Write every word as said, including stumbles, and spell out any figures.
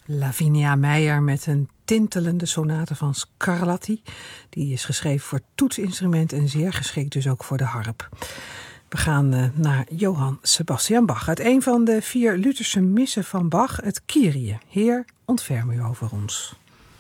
Lavinia Meijer met een tintelende sonate van Scarlatti. Die is geschreven voor toetsinstrument en zeer geschikt dus ook voor de harp. We gaan uh, naar Johann Sebastian Bach. Uit een van de vier Lutherse missen van Bach, het Kyrie. Heer, ontferm u over ons.